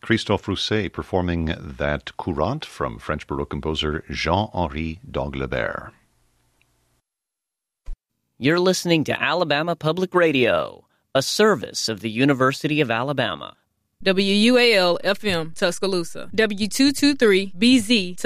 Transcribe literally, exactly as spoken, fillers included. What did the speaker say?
Christophe Rousset performing that courante from French Baroque composer Jean-Henri d'Anglebert. You're listening to Alabama Public Radio, a service of the University of Alabama. W U A L F M, Tuscaloosa. W two twenty-three B Z,